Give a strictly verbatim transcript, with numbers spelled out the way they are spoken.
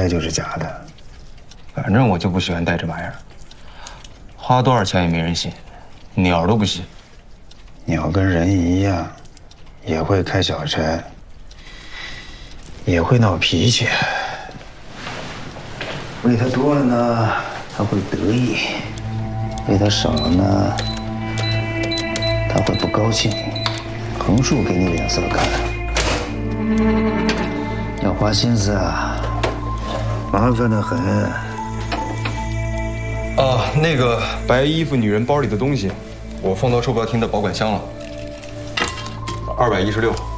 来就是假的。 反正我就不喜欢带这玩意儿，花多少钱也没人信，鸟都不信。 鸟跟人一样，也会开小差，也会闹脾气。喂它多了呢，它会得意；喂它少了呢，它会不高兴，横竖给你脸色看。要花心思啊，麻烦的很。 啊，那个白衣服女人包里的东西，我放到售票厅的保管箱了。二百一十六。